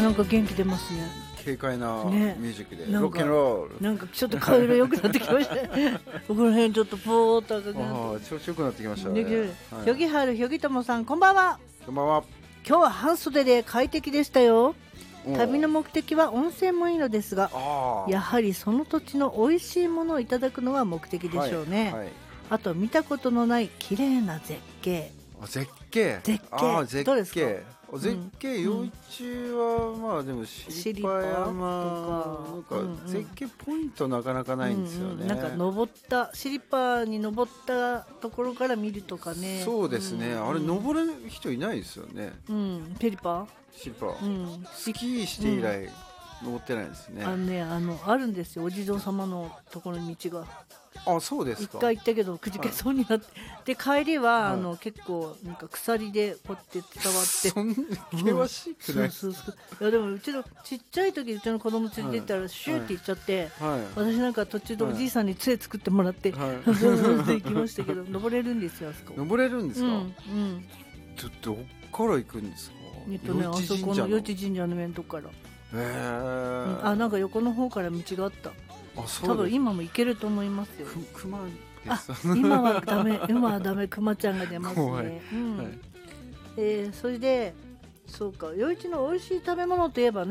なんか元気出ますね。 軽快なねミュージックで、 なんかロックンロール。 なんかちょっと顔色良くなってきましたねこの辺ちょっとポーっと赤くなああ、 って調子よくなってきましたね。 できる。 はいひょぎはるひょぎともさん、こんばんは。 こんばんは。 今日は半袖で快適でしたよ。 お旅の目的は温泉もいいのですが、 ああ、 やはりその土地の美味しいものをいただくのが目的でしょうね、 はいはい、 あと見たことのない綺麗な絶景。 あ、絶景。 絶景ああ、絶どうですか？ 景。絶景、 うん余市はまあでもシリパ山なんか絶景ポイントなかなかないんですよね。 なんか登ったシリパに登ったところから見るとかね。 そうですね、あれ登れる人いないですよね。 ペリパ、 シリパ、スキーして以来登ってないですね。 あるんですよ、お地蔵様のところに道が。 あ、そうですか。 一回行ったけどくじけそうになって、で帰りは、 はい結構なんか鎖でこうやって伝わってそんな険しくない。 そういやでもうちのちっちゃい時、うちの子供連れて行ったらシューって行っちゃって、私なんか途中でおじいさんに杖作ってもらって、行きましたけど登れるんですよ、あそこ。 登れるんですか。どっから行くんですか。 あそこの余地神社の面とから。なんか横の方から道があった。多分今も行けると思いますよ。 熊です。 今はダメ、熊ちゃんが出ますね。それでそうか、余市の美味しい食べ物といえばね、